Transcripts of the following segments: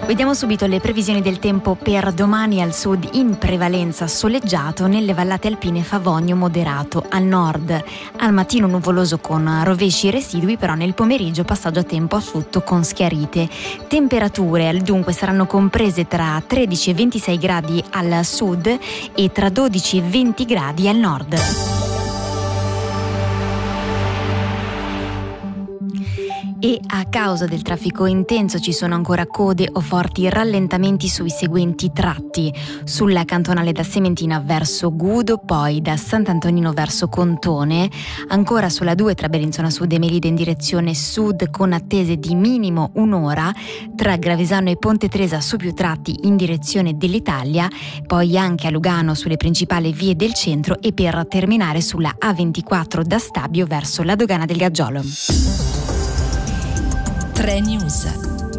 Vediamo subito le previsioni del tempo per domani. Al sud in prevalenza soleggiato, nelle vallate alpine favogno moderato, al nord al mattino nuvoloso con rovesci residui, però nel pomeriggio passaggio a tempo asciutto con schiarite. Temperature dunque saranno comprese tra 13 e 26 gradi al sud e tra 12 e 20 gradi al nord. E a causa del traffico intenso ci sono ancora code o forti rallentamenti sui seguenti tratti: sulla cantonale da Sementina verso Gudo, poi da Sant'Antonino verso Contone, ancora sulla 2 tra Bellinzona Sud e Melide in direzione sud con attese di minimo un'ora, tra Gravesano e Ponte Tresa su più tratti in direzione dell'Italia, poi anche a Lugano sulle principali vie del centro e per terminare sulla A24 da Stabio verso la dogana del Gaggiolo. 3 News.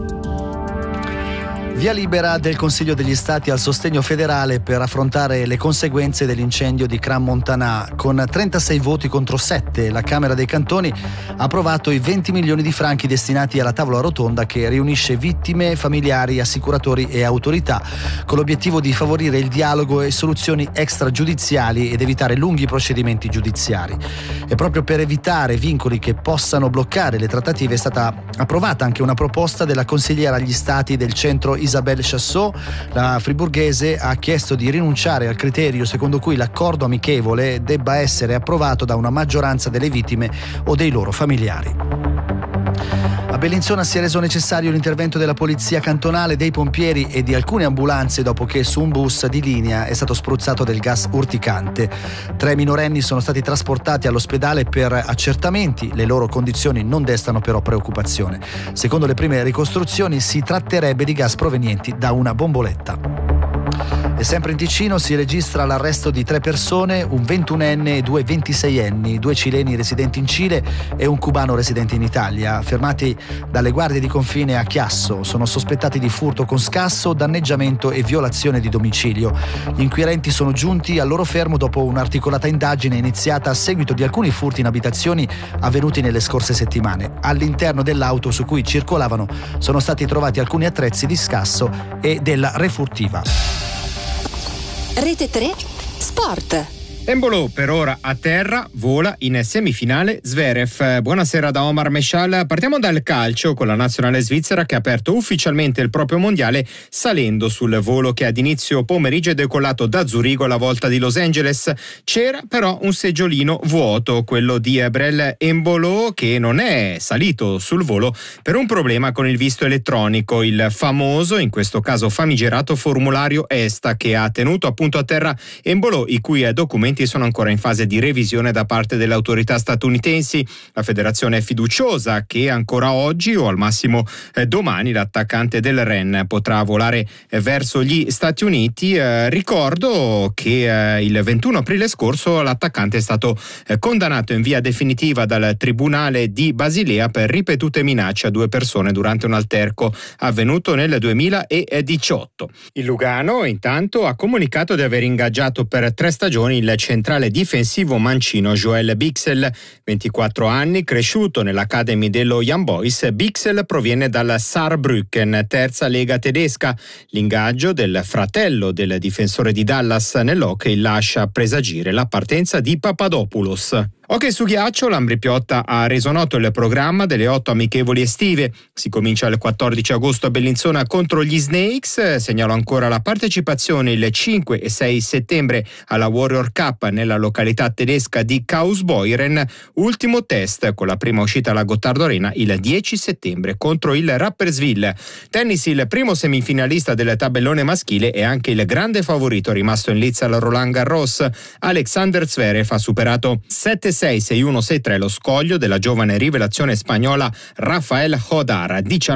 Via libera del Consiglio degli Stati al sostegno federale per affrontare le conseguenze dell'incendio di Crans-Montana. Con 36 voti contro 7, la Camera dei Cantoni ha approvato i 20 milioni di franchi destinati alla tavola rotonda che riunisce vittime, familiari, assicuratori e autorità, con l'obiettivo di favorire il dialogo e soluzioni extragiudiziali ed evitare lunghi procedimenti giudiziari. E proprio per evitare vincoli che possano bloccare le trattative è stata approvata anche una proposta della consigliera agli Stati del centro Isabelle Chassot. La friburghese ha chiesto di rinunciare al criterio secondo cui l'accordo amichevole debba essere approvato da una maggioranza delle vittime o dei loro familiari. A Bellinzona si è reso necessario l'intervento della polizia cantonale, dei pompieri e di alcune ambulanze dopo che su un bus di linea è stato spruzzato del gas urticante. 3 minorenni sono stati trasportati all'ospedale per accertamenti, le loro condizioni non destano però preoccupazione. Secondo le prime ricostruzioni si tratterebbe di gas provenienti da una bomboletta. E sempre in Ticino si registra l'arresto di 3 persone, un 21enne e 2 26enni, 2 cileni residenti in Cile e un cubano residente in Italia, fermati dalle guardie di confine a Chiasso. Sono sospettati di furto con scasso, danneggiamento e violazione di domicilio. Gli inquirenti sono giunti al loro fermo dopo un'articolata indagine iniziata a seguito di alcuni furti in abitazioni avvenuti nelle scorse settimane. All'interno dell'auto su cui circolavano sono stati trovati alcuni attrezzi di scasso e della refurtiva. Rete 3 Sport. Embolo per ora a terra, vola in semifinale Zverev. Buonasera da Omar Meshal. Partiamo dal calcio con la nazionale svizzera che ha aperto ufficialmente il proprio mondiale salendo sul volo che ad inizio pomeriggio è decollato da Zurigo alla volta di Los Angeles. C'era però un seggiolino vuoto, quello di Brel Embolo, che non è salito sul volo per un problema con il visto elettronico, il famoso, in questo caso famigerato formulario ESTA, che ha tenuto appunto a terra Embolo, i cui documenti sono ancora in fase di revisione da parte delle autorità statunitensi. La federazione è fiduciosa che ancora oggi o al massimo domani l'attaccante del Rennes potrà volare verso gli Stati Uniti. Ricordo che il 21 aprile scorso l'attaccante è stato condannato in via definitiva dal Tribunale di Basilea per ripetute minacce a 2 persone durante un alterco avvenuto nel 2018. Il Lugano intanto ha comunicato di aver ingaggiato per 3 stagioni il centrale difensivo mancino Joel Bixel, 24 anni, cresciuto nell'Academy dello Young Boys. Bixel proviene dal Saarbrücken, terza lega tedesca. L'ingaggio del fratello del difensore di Dallas nell'hockey lascia presagire la partenza di Papadopoulos. Ok, su ghiaccio, l'Ambrì-Piotta ha reso noto il programma delle 8 amichevoli estive. Si comincia il 14 agosto a Bellinzona contro gli Snakes. Segnalo ancora la partecipazione il 5 e 6 settembre alla Warrior Cup nella località tedesca di Kausbeuren. Ultimo test con la prima uscita alla Gottardo Arena il 10 settembre contro il Rapperswil. Tennis, il primo semifinalista del tabellone maschile e anche il grande favorito rimasto in lizza al Roland Garros. Alexander Zverev ha superato 7-6, 6-1, 6-3 lo scoglio della giovane rivelazione spagnola Rafael Hodar,